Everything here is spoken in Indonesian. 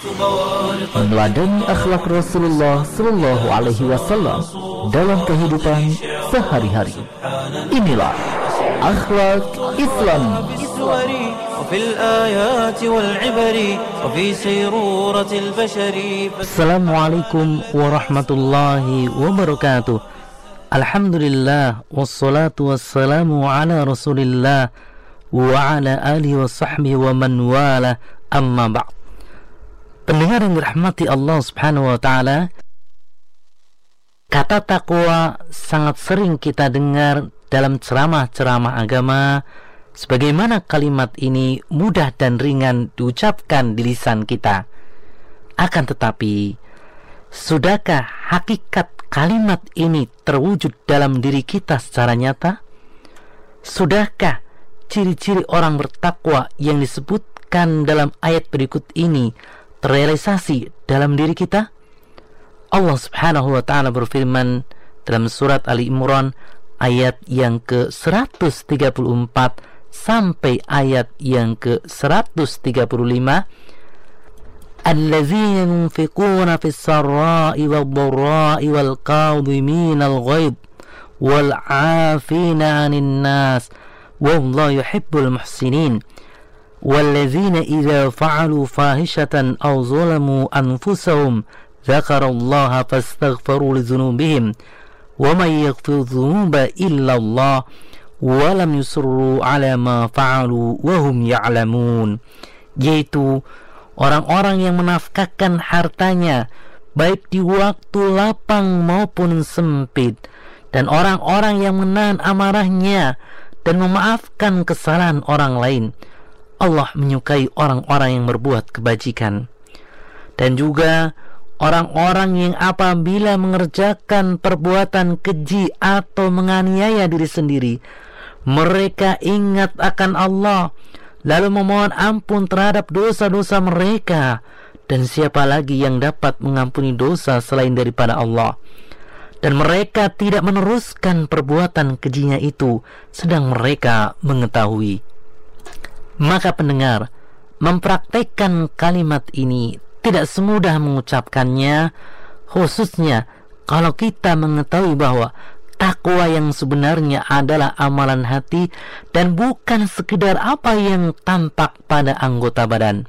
meneladani akhlak Rasulullah Sallallahu Alaihi Wasallam dalam kehidupan sehari-hari. Inilah akhlak Islam. Assalamualaikum warahmatullahi wabarakatuh. Alhamdulillah wassalatu wassalamu ala Rasulillah wa ala alihi wa sahbihi wa man wala, amma ba'd. Pendengar yang dirahmati Allah Subhanahu wa taala, kata takwa sangat sering kita dengar dalam ceramah-ceramah agama, sebagaimana kalimat ini mudah dan ringan diucapkan di lisan kita. Akan tetapi, sudahkah hakikat kalimat ini terwujud dalam diri kita secara nyata? Sudahkah ciri-ciri orang bertakwa yang disebutkan dalam ayat berikut ini terrealisasi dalam diri kita? Allah Subhanahu wa taala berfirman dalam surat Ali Imran ayat yang ke-134 sampai ayat yang ke-135, alladzina yunfiquna fis sarra'i wad-dharra'i wal kadhiminal ghaidh wal 'afina 'anil nas wallahu yuhibbul muhsinin walladzina idza fa'alu fahishatan aw zalamu anfusahum dzakarallaha fastaghfiru lidzunubihim wa may yaghfiru dzunuba illa Allah wa lam yusirru 'ala ma fa'alu wa hum ya'lamun, yaitu orang-orang yang menafkahkan hartanya baik di waktu lapang maupun sempit, dan orang-orang yang menahan amarahnya dan memaafkan kesalahan orang lain. Allah menyukai orang-orang yang berbuat kebajikan. Dan juga orang-orang yang apabila mengerjakan perbuatan keji atau menganiaya diri sendiri, mereka ingat akan Allah, lalu memohon ampun terhadap dosa-dosa mereka, dan siapa lagi yang dapat mengampuni dosa selain daripada Allah. Dan mereka tidak meneruskan perbuatan kejinya itu sedang mereka mengetahui. Maka pendengar, mempraktekkan kalimat ini tidak semudah mengucapkannya, khususnya kalau kita mengetahui bahwa takwa yang sebenarnya adalah amalan hati dan bukan sekedar apa yang tampak pada anggota badan.